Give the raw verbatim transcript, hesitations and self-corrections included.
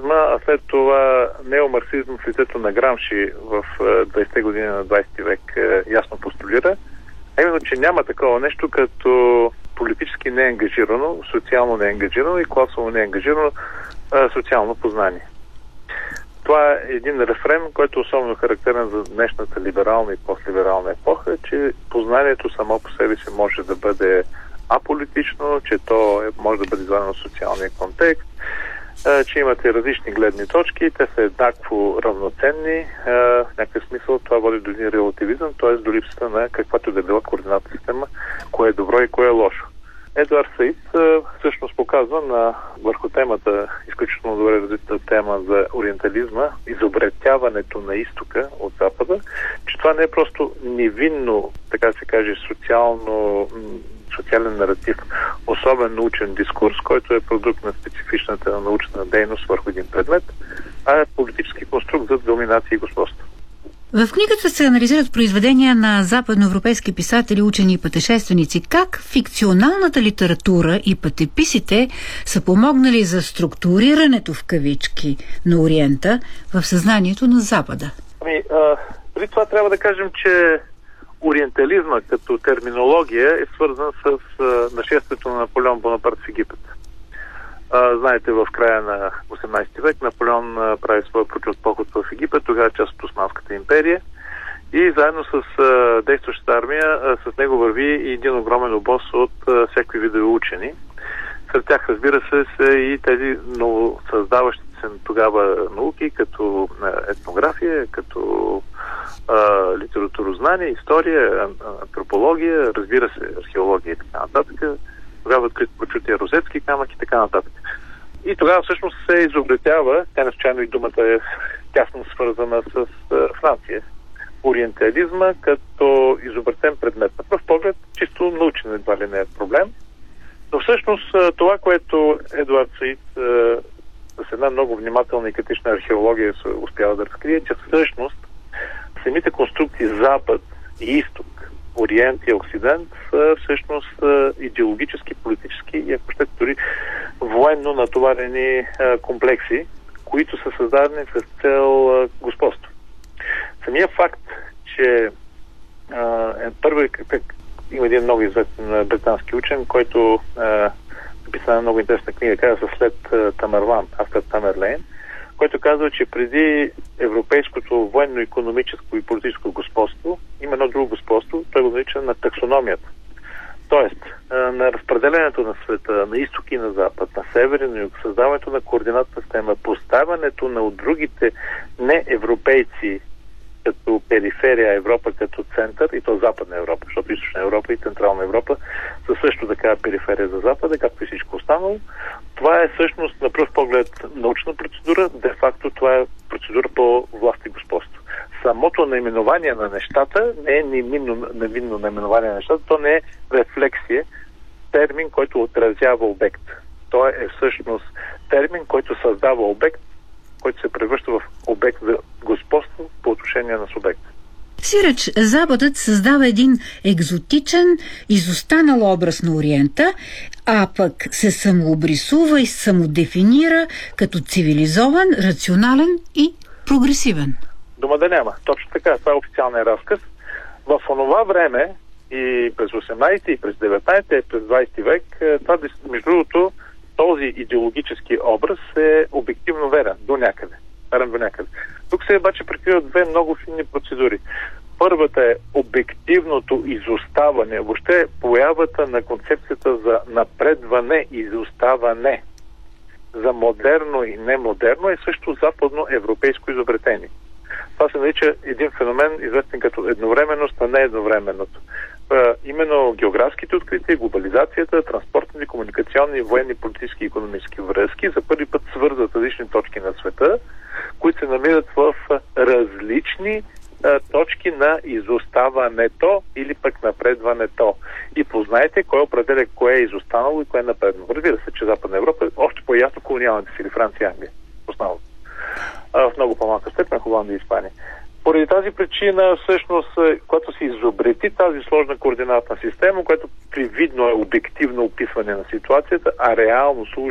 марксизма, а след това неомарксизъм в лицето на Грамши в двайсетте години на двайсети век ясно постулира, а именно, че няма такова нещо като политически неангажирано, социално неангажирано и класово неангажирано социално познание. Това е един рефрен, който е особено характерен за днешната либерална и постлиберална епоха, че познанието само по себе си може да бъде аполитично, че то е, може да бъде извадено в социалния контекст, че имате различни гледни точки, те са еднакво равноценни. В някакъв смисъл това води до един релативизъм, т.е. до липсата на каквато да била координата система, кое е добро и кое е лошо. Едуард Саид всъщност показва на върху темата, изключително добре развита тема за ориентализма, изобретяването на изтока от Запада, че това не е просто невинно, така се каже, социално социален наратив, особен научен дискурс, който е продукт на специфичната научна дейност върху един предмет, а е политически конструкт за доминация и господство. В книгата се анализират произведения на западноевропейски писатели, учени и пътешественици. Как фикционалната литература и пътеписите са помогнали за структурирането в кавички на Ориента в съзнанието на Запада? Ами, а, преди това трябва да кажем, че ориентализма като терминология е свързан с а, нашествието на Наполеон Бонапарт в Египет. А, знаете, в края на осемнайсети век Наполеон а, прави своя прочут поход в Египет, тогава част от Османската империя, и заедно с а, действащата армия а, с него върви и един огромен обоз от а, всякакви видове учени. Сред тях, разбира се, са и тези новосъздаващите се тогава науки, като етнография, като а, литературознание, история, антропология, разбира се, археология и така нататък. Тогава открит прочутия Розетски камък и така нататък. И тогава всъщност се изобретява, тя не случайно и думата е тясно свързана с а, Франция, ориентализма като изобретен предмет. На пръв поглед, чисто научен едва ли не е проблем. Но всъщност това, което Едуард Саид с една много внимателна и критична археология се успява да разкрие, че всъщност самите конструкции Запад и Изток, Ориент и Оксидент са всъщност идеологически, политически и, ако ще дори военно натоварени комплекси, които са създадени с цел господство. Самия факт, че е първи, как има един много известен британски учен, който написа една много интересна книга, казва се след Тамерлан, After Tamerlane, който казва, че преди европейското военно-икономическо и политическо господство има едно друго господство, той го нарича на таксономията. Тоест, на разпределението на света, на изток и на запад, на север и на юг, създаването на координатна система, поставянето на от другите неевропейци като периферия, Европа като център, и то Западна Европа, защото Източна Европа и Централна Европа са също така периферия за Запада, както и всичко останало. Това е всъщност на пръв поглед научна процедура, де-факто това е процедура по власт и господство. Самото наименование на нещата не е невинно, невинно наименование на нещата, то не е рефлексия, термин, който отразява обект. То е всъщност термин, който създава обект, който се превръща в обект за господство по отношение на субекта. Сиреч, Западът създава един екзотичен, изостанал образ на Ориента, а пък се самообрисува и самодефинира като цивилизован, рационален и прогресивен. Дума да няма. Точно така. Това е официалният разказ. В онова време и през осемнайсети, и през деветнайсети, и през двайсети век, това, между другото, този идеологически образ е обективно верен до някъде. Верен до някъде. Тук се обаче прикриват две много финни процедури. Първата е обективното изоставане, въобще появата на концепцията за напредване и изоставане, за модерно и немодерно е също западно-европейско изобретение. Това се нарича един феномен, известен като едновременност на неедновременното. Uh, именно географските открития, глобализацията, транспортни, комуникационни, военни, политически и икономически връзки за първи път свързват различни точки на света, които се намират в различни uh, точки на изоставането или пък напредването. И познайте кой определя кое е изостанало и кое е напредно. Разбира се, че Западна Европа е още по-ясно колониалните сили, Франция и Англия. Основно. Uh, в много по-малка степен Холандия и Испания. Поради тази причина, всъщност, когато се изобрети тази сложна координатна система, която привидно е обективно описване на ситуацията, а реално служи